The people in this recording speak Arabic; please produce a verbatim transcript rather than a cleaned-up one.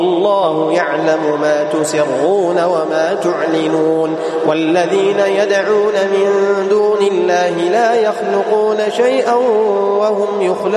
الله يعلم ما تسرون وما تعلنون والذين يدعون من دون الله لا يخلقون شيئا وهم يخلقون